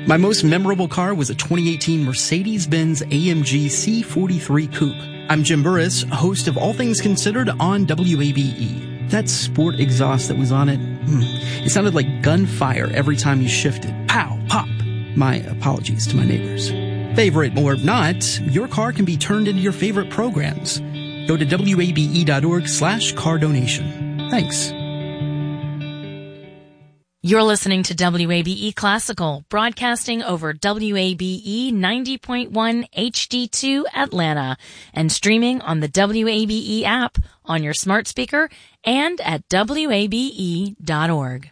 My most memorable car was a 2018 Mercedes-Benz AMG C43 Coupe. I'm Jim Burris, host of All Things Considered on WABE. That sport exhaust that was on it, it sounded like gunfire every time you shifted. Pow, pop. My apologies to my neighbors. Favorite or not, your car can be turned into your favorite programs. Go to wabe.org/car donation. Thanks. You're listening to WABE Classical, broadcasting over WABE 90.1 HD2 Atlanta and streaming on the WABE app on your smart speaker and at WABE.org.